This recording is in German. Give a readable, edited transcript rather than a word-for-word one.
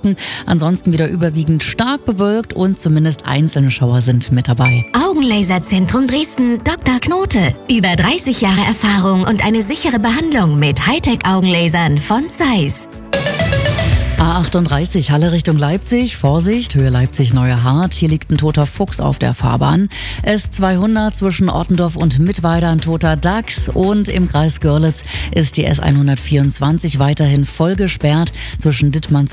trocken. Ansonsten wieder überwiegend stark bewölkt und zumindest einzelne Schauer sind mit dabei. Augenlaserzentrum Dresden, Dr. Knote. Über 30 Jahre Erfahrung und eine sichere Behandlung mit Hightech-Augenlasern von Zeiss. A38 Halle Richtung Leipzig. Vorsicht, Höhe Leipzig-Neuer Hart. Hier liegt ein toter Fuchs auf der Fahrbahn. S200 zwischen Ottendorf und Mittweida ein toter Dachs. Und im Kreis Görlitz ist die S124 weiterhin voll gesperrt zwischen Dittmanns